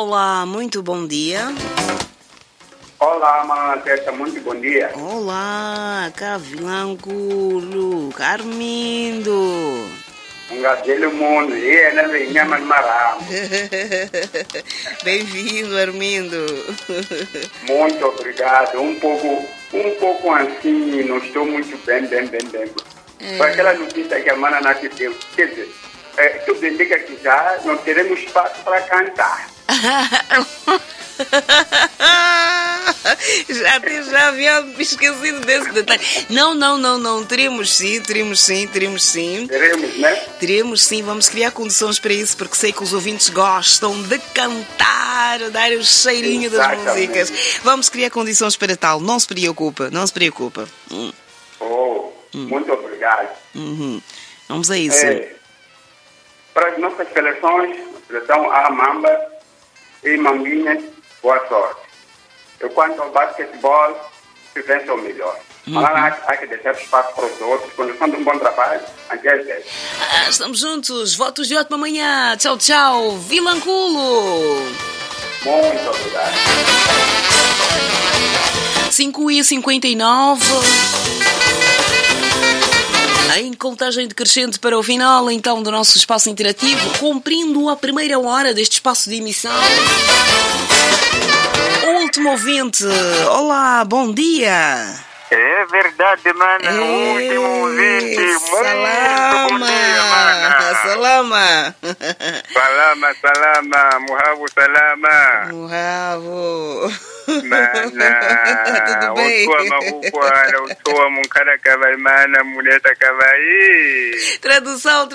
Olá, muito bom dia. Olá, Manatesta, muito bom dia. Olá, Cavilangulo, Carmindo. Um gazelo mundo, e é na vinha Marmará. Bem-vindo, Armindo. Muito obrigado. Um pouco assim, não estou muito bem. Foi aquela notícia que a Mana Nath deu. Quer dizer, tudo indica que já não teremos espaço para cantar. Já havia me esquecido desse detalhe. Não. Teremos sim. Teremos, né? Teremos sim, vamos criar condições para isso, porque sei que os ouvintes gostam de cantar, dar o cheirinho das músicas. Vamos criar condições para tal, não se preocupa. Muito obrigado. Vamos a isso. Para as nossas seleções, seleção A, Mamba e Mambinha, boa sorte. Eu, quanto ao basquetebol, se vence o melhor. Mas há que deixar espaço para os outros. Condição de um bom trabalho, até às 10. Estamos juntos. Votos de ótima manhã. Tchau. Vilanculo. Muito obrigado. 5h59. Em contagem decrescente para o final, então, do nosso espaço interativo, cumprindo a primeira hora deste espaço de emissão. O último ouvinte. Olá, bom dia. É verdade, mana. O último ouvinte. Muito bom dia, mana. Salama. Salama. Muhavo, salama. Muhavo. Mana. Tudo bem? Utua munkara kavai, mana. Muleta kavai. Tradução.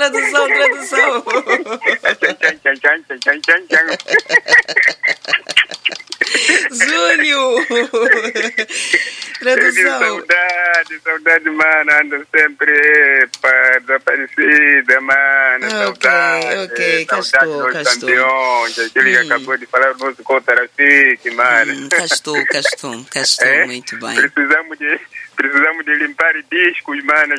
Júlio. Tradução. Saudade, mana. Ando sempre desaparecida, mana. Saudade. Ok. Saudade dos campeões. Aquele que acabou de falar o nosso Cotarasique, mana. Castou, muito bem. Precisamos de limpar discos, mana.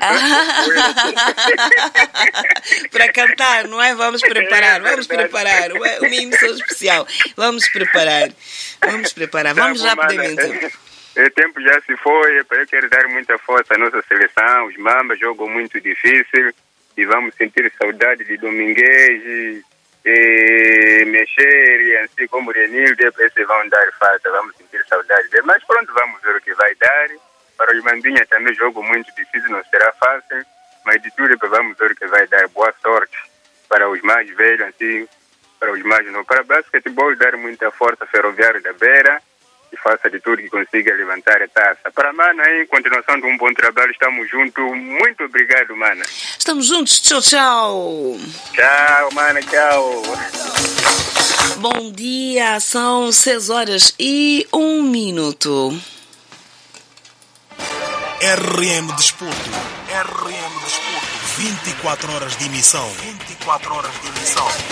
Para cantar, não é? Vamos preparar. Uma emissão especial. Vamos preparar. Vamos rapidamente. O tempo já se foi. Eu quero dar muita força à nossa seleção. Os Mambas jogam muito difícil e vamos sentir saudade de Domingues e Mexer, e assim como Renilde, esses vão dar falta. Vamos sentir saudade dele. Mas pronto, vamos ver o que vai dar. Para os Mambinhas também jogo muito difícil, não será fácil. Mas de tudo vamos ver o que vai dar. Boa sorte para os mais velhos, assim, para os mais novos. Para basquetebol, dar muita força Ferroviário da Beira e faça de tudo que consiga levantar a taça. Para a Mana, aí, continuação de um bom trabalho, estamos juntos. Muito obrigado, Mana. Estamos juntos. Tchau. Tchau, Mana, tchau. Bom dia, são 6h01. RM Desporto. 24 horas de emissão.